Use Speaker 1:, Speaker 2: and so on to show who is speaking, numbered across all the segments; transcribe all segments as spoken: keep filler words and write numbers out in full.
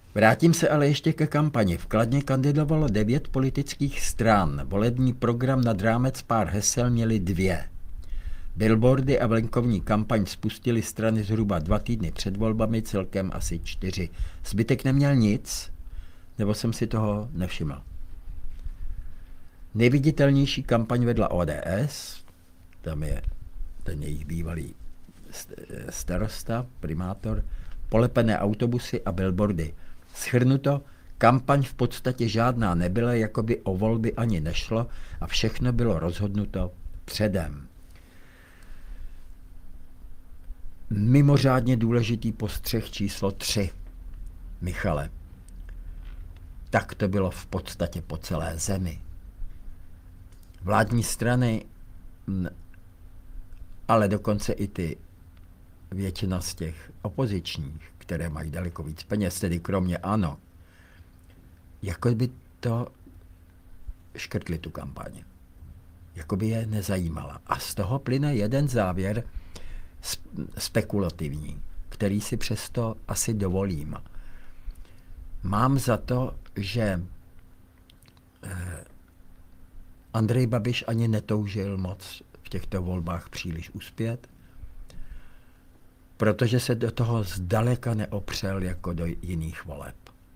Speaker 1: Vrátím se ale ještě ke kampani. V Kladně kandidovalo devět politických stran. Volební program nad rámec pár hesel měly dvě. Billboardy a venkovní kampaň spustily strany zhruba dva týdny před volbami, celkem asi čtyři. Zbytek neměl nic, nebo jsem si toho nevšiml. Nejviditelnější kampaň vedla O D S, tam je ten jejich bývalý starosta, primátor, polepené autobusy a billboardy. Shrnuto, kampaň v podstatě žádná nebyla, jako by o volby ani nešlo a všechno bylo rozhodnuto předem. Mimořádně důležitý postřeh číslo tři. Michale, tak to bylo v podstatě po celé zemi. Vládní strany, ale dokonce i ty většina z těch opozičních, které mají daleko víc peněz, tedy kromě ANO, jako by to škrtli tu kampaň. Jako by je nezajímala. A z toho plyne jeden závěr spekulativní, který si přesto asi dovolím. Mám za to, že Andrej Babiš ani netoužil moc v těchto volbách příliš uspět, protože se do toho zdaleka neopřel jako do jiných voleb.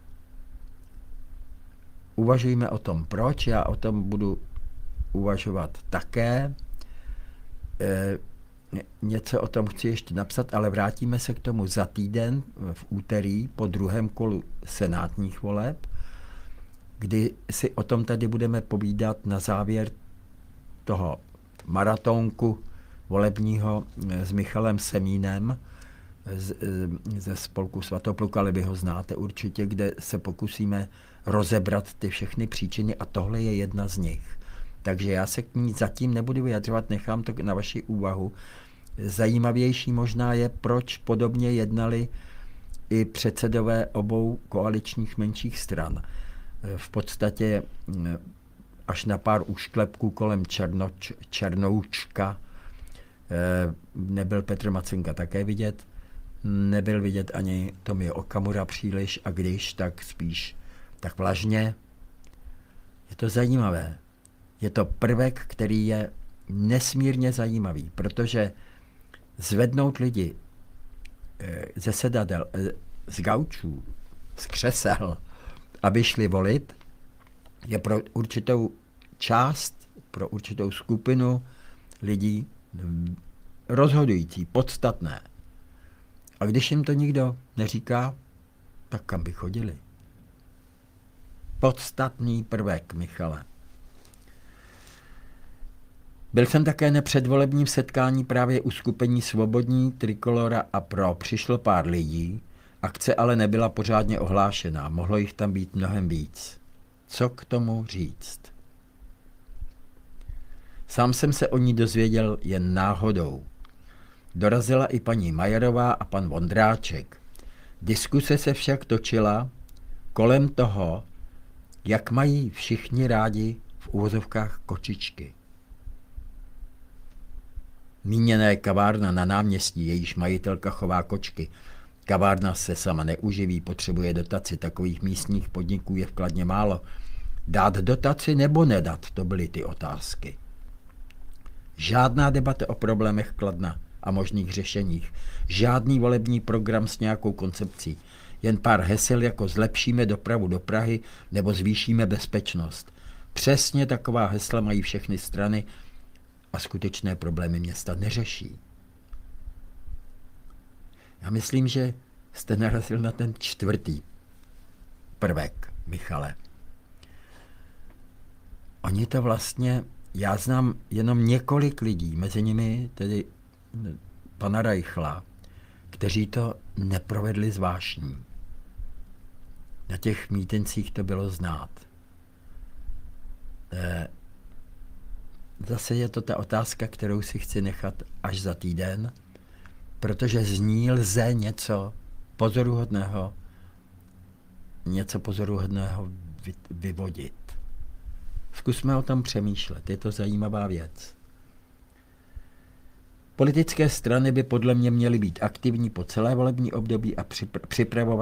Speaker 1: Uvažujme o tom, proč, já o tom budu uvažovat také. E, něco o tom chci ještě napsat, ale vrátíme se k tomu za týden v úterý po druhém kolu senátních voleb, kdy si o tom tady budeme povídat na závěr toho maratonku volebního s Michalem Semínem z, ze spolku Svatopluka, ale vy ho znáte určitě, kde se pokusíme rozebrat ty všechny příčiny a tohle je jedna z nich. Takže já se k ní zatím nebudu vyjadřovat, nechám to na vaši úvahu. Zajímavější možná je, proč podobně jednali i předsedové obou koaličních menších stran. V podstatě až na pár úšklepků kolem Černoč, Černoučka nebyl Petr Macinka také vidět, nebyl vidět ani Tomio Okamura příliš a když, tak spíš tak vlažně. Je to zajímavé. Je to prvek, který je nesmírně zajímavý, protože zvednout lidi ze sedadel, z gaučů, z křesel, aby šli volit, je pro určitou část, pro určitou skupinu lidí rozhodující, podstatné. A když jim to nikdo neříká, tak kam by chodili? Podstatný prvek, Michale. Byl jsem také na předvolebním setkání právě u skupení Svobodní, Trikolora a Pro. Přišlo pár lidí, akce ale nebyla pořádně ohlášená, mohlo jich tam být mnohem víc. Co k tomu říct? Sám jsem se o ní dozvěděl jen náhodou. Dorazila i paní Majerová a pan Vondráček. Diskuse se však točila kolem toho, jak mají všichni rádi v uvozovkách kočičky. Míněná je kavárna na náměstí, jejíž majitelka chová kočky. Kavárna se sama neuživí, potřebuje dotaci, takových místních podniků je v Kladně málo. Dát dotaci nebo nedat, to byly ty otázky. Žádná debata o problémech Kladna a možných řešeních. Žádný volební program s nějakou koncepcí. Jen pár hesel jako zlepšíme dopravu do Prahy nebo zvýšíme bezpečnost. Přesně taková hesla mají všechny strany a skutečné problémy města neřeší. Já myslím, že jste narazil na ten čtvrtý prvek, Michale. Oni to vlastně, já znám jenom několik lidí, mezi nimi tedy pana Reichla, kteří to neprovedli s vášní. Na těch mítincích to bylo znát. Zase je to ta otázka, kterou si chci nechat až za týden, protože z ní lze něco pozoruhodného, něco pozoruhodného vyvodit. Zkusme o tom přemýšlet, je to zajímavá věc. Politické strany by podle mě měly být aktivní po celé volební období a připravovat